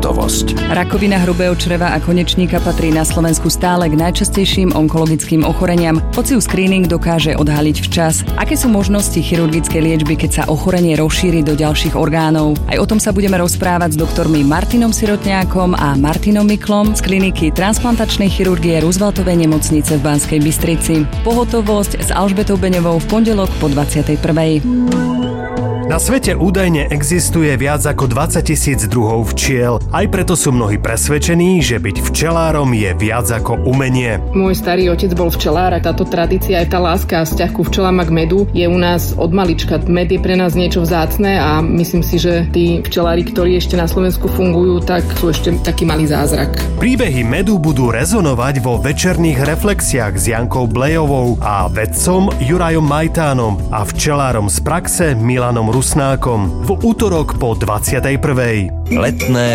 pohotovosť. Rakovina hrubého čreva a konečníka patrí na Slovensku stále k najčastejším onkologickým ochoreniam, hoci ju screening dokáže odhaliť včas. Aké sú možnosti chirurgickej liečby, keď sa ochorenie rozšíri do ďalších orgánov? Aj o tom sa budeme rozprávať s doktormi Martinom Sirotňákom a Martinom Miklom z kliniky transplantačnej chirurgie Rooseveltovej nemocnice v Banskej Bystrici. Pohotovosť s Alžbetou Beňovou v pondelok po 21. Na svete údajne existuje viac ako 20 000 druhov včiel. Aj preto sú mnohí presvedčení, že byť včelárom je viac ako umenie. Môj starý otec bol včelár a táto tradícia, aj tá láska a vzťah ku včelám a k medu je u nás od malička. Med je pre nás niečo vzácne a myslím si, že tí včelári, ktorí ešte na Slovensku fungujú, tak sú ešte taký malý zázrak. Príbehy medu budú rezonovať vo večerných reflexiách s Jankou Blejovou a vedcom Jurajom Majtánom a včelárom z praxe Milanom Rusnákom v utorok po 21. Letné